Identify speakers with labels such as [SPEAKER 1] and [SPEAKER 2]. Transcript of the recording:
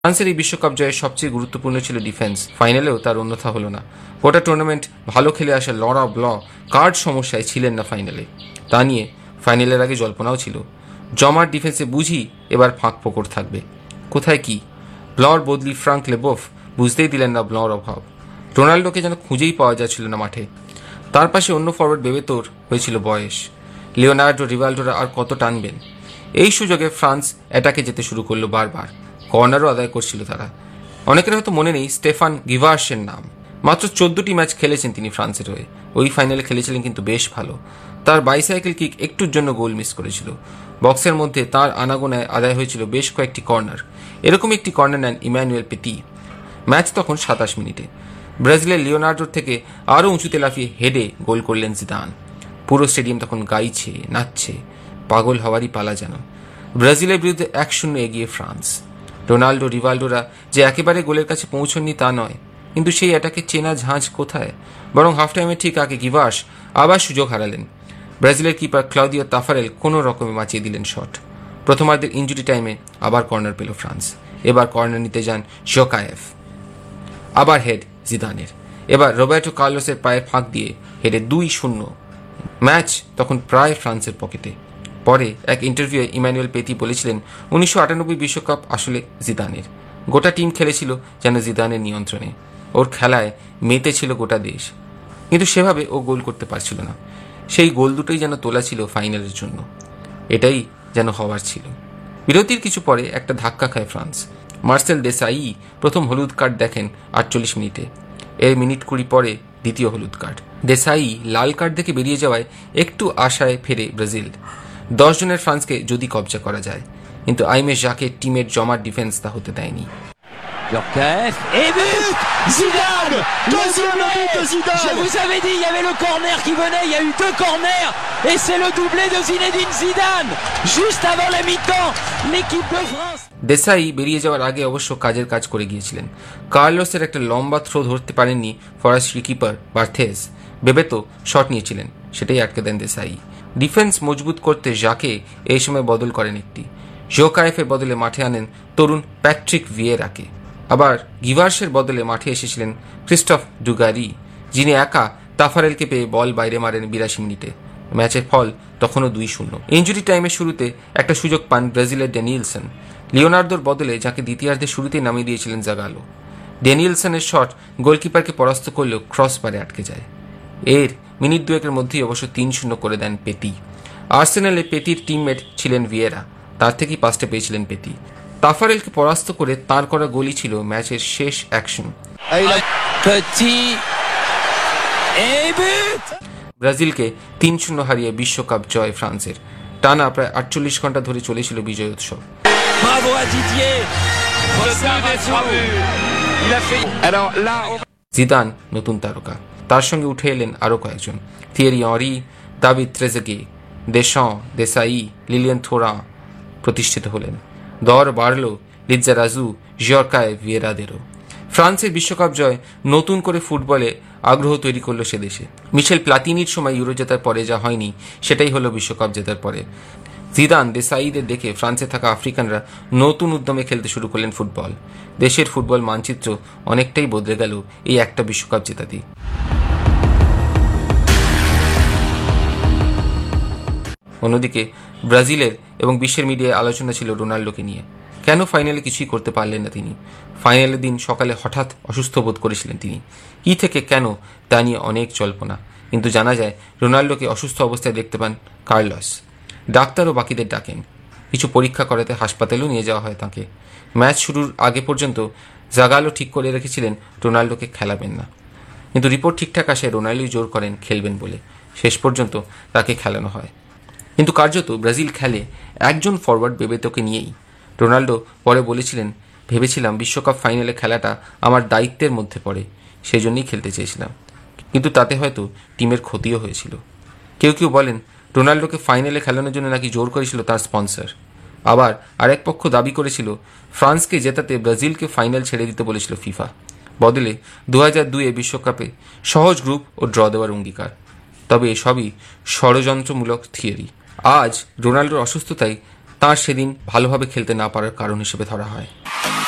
[SPEAKER 1] ফ্রান্সের এই বিশ্বকাপ জয়ে সবচেয়ে গুরুত্বপূর্ণ ছিল ডিফেন্স। ফাইনালেও তার অন্যথা হলো না। গোটা টুর্নামেন্ট ভালো খেলে আসা লরা ব্ল কার্ড সমস্যায় ছিলেন না ফাইনালে। তা নিয়ে ফাইনালের আগে জল্পনাও ছিল, জমার ডিফেন্সে বুঝি এবার ফাঁক ফোকর থাকবে। কোথায় কি, ব্লর বদলি ফ্রাঙ্ক লেবোফ বুঝতেই দিলেন না ব্লর অভাব। রোনাল্ডোকে যেন খুঁজেই পাওয়া যাচ্ছিল না মাঠে। তার পাশে অন্য ফরওয়ার্ড বেবেতোর হয়েছিল বয়স। লিওনার্ডো রিভালডোরা আর কত টানবেন। এই সুযোগে ফ্রান্স অ্যাটাকে যেতে শুরু করলো বারবার। কর্নারও আদায় করছিল তারা। অনেকের হয়তো মনে নেই স্টেফান গিভার্সের নাম। মাত্র 14টি ম্যাচ খেলেছেন তিনি ফ্রান্সের হয়ে। ওই ফাইনালে খেলেছিলেন কিন্তু বেশ ভালো। তার বাইসাইকেল কিক একটুর জন্য গোল মিস করেছিল। বক্সের মধ্যে তার আনাগোনায় আদায় হয়েছিল বেশ কয়েকটি কর্নার। এরকম একটি কর্নার নেন ইমানুয়েল পেতি। ম্যাচ তখন 27 মিনিটে। ব্রাজিলের লিওনার্ডোর থেকে আরও উঁচুতে লাফিয়ে হেডে গোল করলেন জিদান। পুরো স্টেডিয়াম তখন গাইছে, নাচছে, পাগল হওয়ারই পালা যেন। ব্রাজিলের বিরুদ্ধে 1-0 এগিয়ে ফ্রান্স। রোনাল্ডো রিভালডোরা যে একেবারে গোলের কাছে পৌঁছননি তা নয়, কিন্তু সেই অ্যাটাকে চেনা ঝাঁঝ কোথায়। বরং হাফ টাইমের ঠিক আগে গিভার্স আবার সুযোগ হারালেন। ব্রাজিলের কিপার ক্লাউদিও তাফারেল কোনো রকমে বাঁচিয়ে দিলেন শট। প্রথমার্ধের ইনজুরি টাইমে আবার কর্নার পেল ফ্রান্স। এবার কর্নার নিতে যান জোকায়েভ। আবার হেড জিদানের। এবার রোবের্টো কার্লোসের পায়ের ফাঁক দিয়ে হেডে 2-0। ম্যাচ তখন প্রায় ফ্রান্সের পকেটে। পরে এক ইন্টারভিউয়ে ইমানুয়েল পেতি বলেছিলেন 1998 বিশ্বকাপ আসলে জিদানের। গোটা টিম খেলেছিল যেন জিদানের নিয়ন্ত্রণে। ওর খেলায় মেতে ছিল গোটা দেশ, কিন্তু সেভাবে ও গোল করতে পারছিল না। সেই গোল দুটোই যেন তোলা ছিল ফাইনালের জন্য। এটাই যেন হওয়ার ছিল। বিরতির কিছু পরে একটা ধাক্কা খায় ফ্রান্স। মার্সেল দেসাই প্রথম হলুদ কার্ড দেখেন 48 মিনিটে। এর মিনিট 20 পরে দ্বিতীয় হলুদ কার্ড। দেসাই লাল কার্ড দেখে বেরিয়ে যাওয়ায় একটু আশায় ফেরে ব্রাজিল। 10 জনের ফ্রান্সকে যদি কবজা করা যায়, কিন্তু আইমে জাকে টিমের জমার ডিফেন্স তা হতে দেয়নি।
[SPEAKER 2] Yorkaeff et but Zidane. Deuxième but de Zidane. Je vous avais dit, il y avait le corner qui venait, il y a eu 2 corners et c'est le doublé de Zinedine Zidane juste avant la mi-temps. L'équipe de France.
[SPEAKER 1] Desai বেরিয়ে যাওয়ার আগে অবশ্য কাজের কাজ করে গিয়েছিলেন। কার্লোসের একটা লম্বা থ্রো ধরতে পারেননি ফরাসি কিপার বার্থেস। বেবেতো শট নিয়েছিলেন, সেটাই আটকে দেন দেসাই। ডিফেন্স মজবুত করতে জাকে এই সময় বদল করেন একটি। জোকায়েফের বদলে মাঠে আনেন তরুণ প্যাট্রিক ভিয়েরাকে। আবার গিভার্সের বদলে মাঠে এসেছিলেন ক্রিস্টফ ডুগারি, যিনি একা তাফারেলকে পেয়ে বল বাইরে মারেন 82 মিনিটে। ম্যাচের ফল তখনও 2-0। ইনজুরি টাইমের শুরুতে একটা সুযোগ পান ব্রাজিলের ড্যানিয়েলসন। লিওনার্দোর বদলে যাকে দ্বিতীয়ার্ধে শুরুতেই নামিয়ে দিয়েছিলেন জাগালো। ড্যানিয়েলসনের শট গোলকিপারকে পরাস্ত করলেও ক্রসবারে আটকে যায়। এর মিনিট 2-এর মধ্যেই অবশ্য 3-0 করে দেন পেতি। আর্সেনালে পেতির টিমমেট ছিলেন ভিয়েরা, তার থেকেই পাসটা পেয়েছিলেন পেতি। তাফারেলকে পরাস্ত করে তাঁর করা গোলই ছিল ম্যাচের শেষ অ্যাকশন। ব্রাজিলকে 3-0 হারিয়ে বিশ্বকাপ জয় ফ্রান্সের। টানা প্রায় 48 ঘন্টা ধরে চলেছিল বিজয় উৎসব। জিদান নতুন তারকা, তার সঙ্গে উঠে এলেন আরও কয়েকজন। Thierry Henry, David ট্রেজেগে, দেশাঁ, Desai, Lilian থোরাঁ প্রতিষ্ঠিত হলেন। দর বাড়ল লিজারাজু, জর্কায় ভিয়েরাদেরও। ফ্রান্সের বিশ্বকাপ জয় নতুন করে ফুটবলে আগ্রহ তৈরি করলো সে দেশে। মিশেল প্লাতিনির সময় ইউরো জেতার পরে যা হয়নি, সেটাই হলো বিশ্বকাপ জেতার পরে। জিদান, দেসাইদের দেখে ফ্রান্সে থাকা আফ্রিকানরা নতুন উদ্যমে খেলতে শুরু করলেন ফুটবল। দেশের ফুটবল মানচিত্র অনেকটাই বদলে গেল এই একটা বিশ্বকাপ জেতাতেই। অন্যদিকে ব্রাজিলের এবং বিশ্বের মিডিয়ায় আলোচনা ছিল রোনাল্ডোকে নিয়ে। কেন ফাইনালে কিছুই করতে পারলেন না তিনি? ফাইনালের দিন সকালে হঠাৎ অসুস্থ বোধ করেছিলেন তিনি। কি থেকে কেন তা নিয়ে অনেক জল্পনা, কিন্তু জানা যায় রোনাল্ডোকে অসুস্থ অবস্থায় দেখতে পান কার্লোস। ডাক্তার ও বাকিদের ডাকেন। কিছু পরীক্ষা করাতে হাসপাতালেও নিয়ে যাওয়া হয় তাঁকে। ম্যাচ শুরুর আগে পর্যন্ত জাগালো ঠিক করে রেখেছিলেন রোনাল্ডোকে খেলাবেন না, কিন্তু রিপোর্ট ঠিকঠাক আসায় রোনাল্ডোই জোর করেন খেলবেন বলে। শেষ পর্যন্ত তাকে খেলানো হয়। কিন্তু কার্যত ব্রাজিল খেলে একজন ফরওয়ার্ড বেবেতোকে নিয়েই। রোনাল্ডো পরে বলেছিলেন, ভেবেছিলাম বিশ্বকাপ ফাইনালে খেলাটা আমার দায়িত্বের মধ্যে পড়ে, সেই জন্যই খেলতে চেয়েছিলাম, কিন্তু তাতে হয়তো টিমের ক্ষতিও হয়েছিল। কেউ কেউ বলেন রোনাল্ডোকে ফাইনালে খেলানোর জন্য নাকি জোর করেছিল তার স্পন্সর। আবার আরেক পক্ষ দাবি করেছিল ফ্রান্সকে জেতাতে ব্রাজিলকে ফাইনাল ছেড়ে দিতে বলেছিল ফিফা। বদলে 2002 বিশ্বকাপে সহজ গ্রুপ ও ড্র দেওয়ার অঙ্গীকার। তবে এসবই ষড়যন্ত্রমূলক থিওরি। আজ রোনাল্ডোর অসুস্থতাই তাঁর সেদিন ভালোভাবে খেলতে না পারার কারণ হিসেবে ধরা হয়।